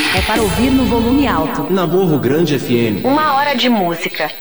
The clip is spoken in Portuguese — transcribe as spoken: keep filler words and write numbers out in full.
é para ouvir no volume alto. Na Morro Grande F M. Uma hora de música.